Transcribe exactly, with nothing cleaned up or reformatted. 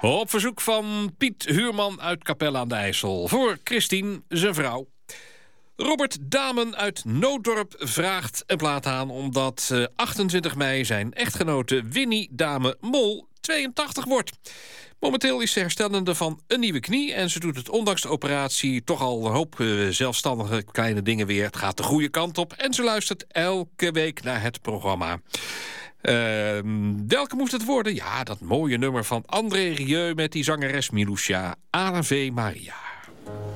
Op verzoek van Piet Huurman uit Capelle aan de IJssel. Voor Christine, zijn vrouw. Robert Damen uit Nooddorp vraagt een plaat aan... omdat uh, achtentwintig mei zijn echtgenote Winnie Dame Mol tweeëntachtig wordt. Momenteel is ze herstellende van een nieuwe knie... en ze doet het ondanks de operatie toch al een hoop uh, zelfstandige kleine dingen weer. Het gaat de goede kant op en ze luistert elke week naar het programma. Uh, welke moest het worden? Ja, dat mooie nummer van André Rieu met die zangeres Miloucha, Ave Maria.